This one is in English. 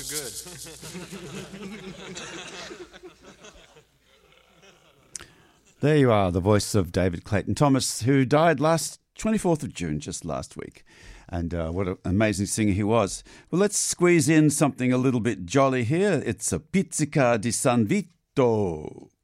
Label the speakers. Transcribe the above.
Speaker 1: good.
Speaker 2: There you are, the voice of David Clayton Thomas, who died last 24th of June, just last week. And what an amazing singer he was. Well, let's squeeze in something a little bit jolly here. It's a Pizzica di San Vito.